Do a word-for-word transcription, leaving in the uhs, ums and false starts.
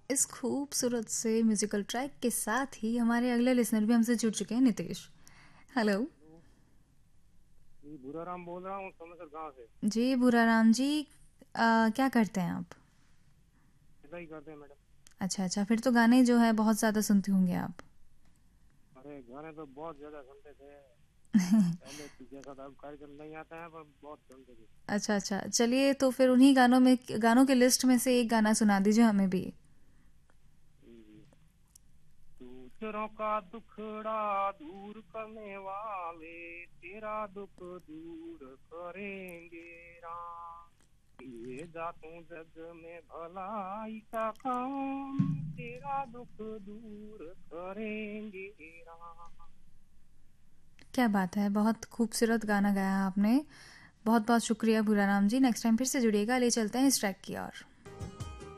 इस खूबसूरत से म्यूजिकल ट्रैक के साथ ही हमारे अगले लिसनर भी हमसे जुड़ चुके हैं, नितेश। हेलो। हेलो जी, भूरा राम बोल रहा हूँ सोमेश्वर गांव से। जी भूरा राम जी, आ, क्या करते हैं आप? सिलाई करते हैं मैडम। अच्छा अच्छा, फिर तो गाने जो है बहुत ज़्यादा सुनते होंगे आप। अरे गाने तो बहुत ज्यादा सुनते थे। पहले तो जैसा था अब कार्यक्रम नहीं आता है, पर बहुत सुनते थे। अच्छा अच्छा, चलिए तो फिर उन्हीं गानों में गानों के लिस्ट में से एक गाना सुना दीजिए हमें भी। जी जी। दूसरों का दुखड़ा दूर करने वाले तेरा दुख दूर करेंगे राम। ये जा तू जग में भलाई का काम, तेरा दुख दूर करेंगे राम। क्या बात है, बहुत खूबसूरत गाना गाया आपने। बहुत बहुत शुक्रिया भूरा राम जी, नेक्स्ट टाइम फिर से जुड़िएगा। ले चलते हैं इस ट्रैक की ओर।